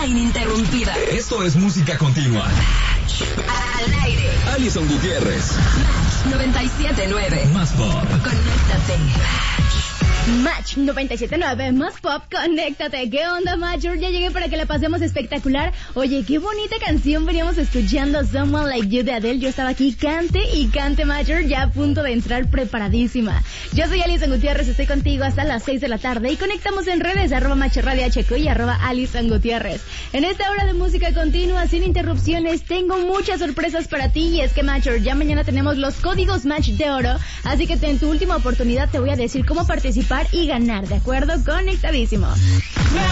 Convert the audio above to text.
música ininterrumpida. Esto es música continua. Al aire. Alison Gutiérrez. Match 97.9. Más pop. Conéctate. Match 97.9, más pop, conéctate. ¿Qué onda, Major? Ya llegué para que la pasemos espectacular. Oye, qué bonita canción veníamos escuchando, Someone Like You de Adele. Yo estaba aquí, cante y cante, Major, ya a punto de entrar preparadísima. Yo soy Alison Gutiérrez, estoy contigo hasta las 6 de la tarde y conectamos en redes, @MatchRadioHQ y @Alison Gutiérrez. En esta hora de música continua, sin interrupciones, tengo muchas sorpresas para ti y es que, Major, ya mañana tenemos los códigos Match de oro, así que en tu última oportunidad te voy a decir cómo participar y ganar, ¿de acuerdo? Conectadísimo.